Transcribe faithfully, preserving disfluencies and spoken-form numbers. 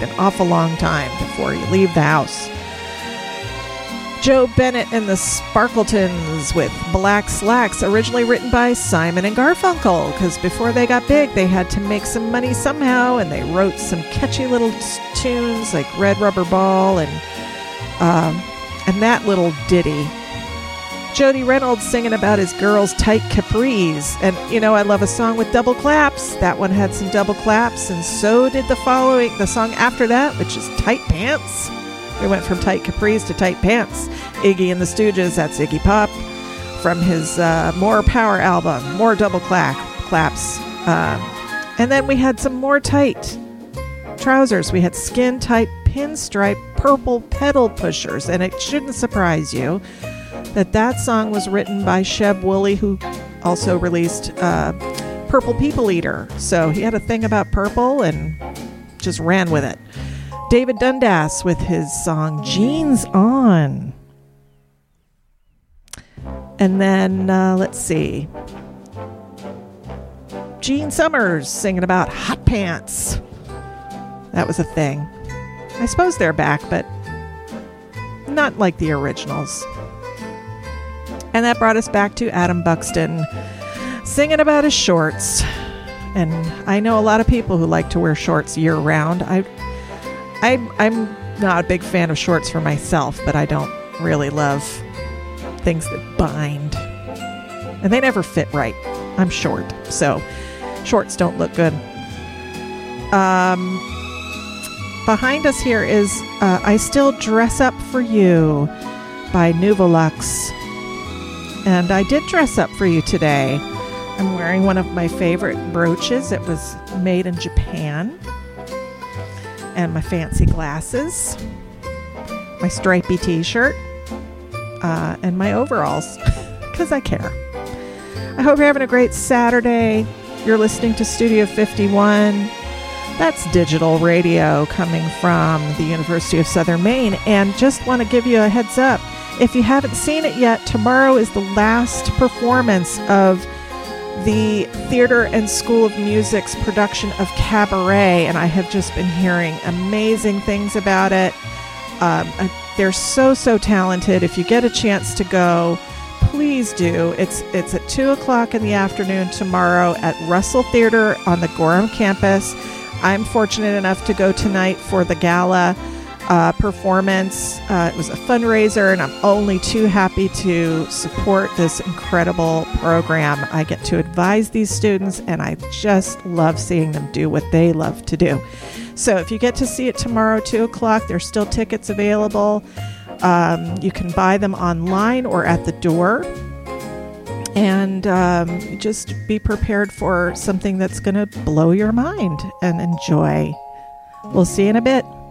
an awful long time before you leave the house. Joe Bennett and the Sparkletons with Black Slacks, originally written by Simon and Garfunkel, because before they got big, they had to make some money somehow, and they wrote some catchy little tunes like Red Rubber Ball and um, and that little ditty. Jody Reynolds singing about his girl's tight capris. And, you know, I love a song with double claps. That one had some double claps, and so did the following, the song after that, which is Tight Pants. We went from tight capris to tight pants. Iggy and the Stooges, that's Iggy Pop, from his uh, More Power album, more double clap, claps. Um, and then we had some more tight trousers. We had skin tight pinstripe purple pedal pushers. And it shouldn't surprise you that that song was written by Sheb Woolley, who also released uh, Purple People Eater. So he had a thing about purple and just ran with it. David Dundas with his song Jeans On. And then, uh, let's see. Gene Summers singing about hot pants. That was a thing. I suppose they're back, but not like the originals. And that brought us back to Adam Buxton singing about his shorts. And I know a lot of people who like to wear shorts year round. I I, I'm not a big fan of shorts for myself, but I don't really love things that bind. And they never fit right. I'm short, so shorts don't look good. Um, behind us here is uh, I Still Dress Up For You by Nuvolux. And I did dress up for you today. I'm wearing one of my favorite brooches. It was made in Japan. And my fancy glasses, my stripy t-shirt, uh, and my overalls, because I care. I hope you're having a great Saturday. You're listening to Studio fifty-one. That's digital radio coming from the University of Southern Maine. And just want to give you a heads up. If you haven't seen it yet, tomorrow is the last performance of the Theater and School of Music's production of Cabaret, and I have just been hearing amazing things about it. Um, they're so, so talented. If you get a chance to go, please do. It's it's at two o'clock in the afternoon tomorrow at Russell Theater on the Gorham campus. I'm fortunate enough to go tonight for the gala uh, performance. Uh, it was a fundraiser, and I'm only too happy to support this incredible program. I get to advise these students, and I just love seeing them do what they love to do. So if you get to see it tomorrow, two o'clock, there's still tickets available. Um, you can buy them online or at the door. And um, just be prepared for something that's going to blow your mind and enjoy. We'll see you in a bit.